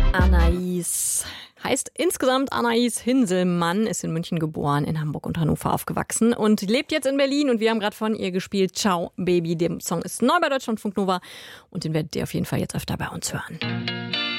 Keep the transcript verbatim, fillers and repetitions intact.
Anais heißt insgesamt Anais Hinselmann, ist in München geboren, in Hamburg und Hannover aufgewachsen und lebt jetzt in Berlin. Und wir haben gerade von ihr gespielt Ciao Baby. Der Song ist neu bei Deutschlandfunk Nova und den werdet ihr auf jeden Fall jetzt öfter bei uns hören.